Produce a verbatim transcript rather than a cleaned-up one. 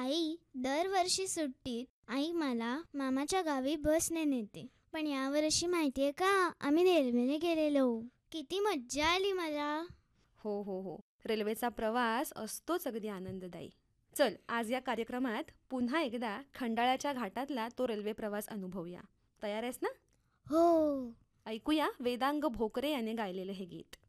आई, दरवर्षी सुट्टीत आई मला मामाच्या गावी बसने नेते. पण यावर्षी माहितीये का, आम्ही रेल्वेने गेलेलो. किती मज्जा आली मला. हो हो हो रेल्वेचा प्रवास असतोच अगदी आनंददायी. चल, आज या कार्यक्रमात पुन्हा एकदा खंडाळ्याच्या घाटातला तो रेल्वे प्रवास अनुभवूया. तयार आहेस ना? हो. ऐकूया वेदांग भोकरे याने गायलेलं हे गीत.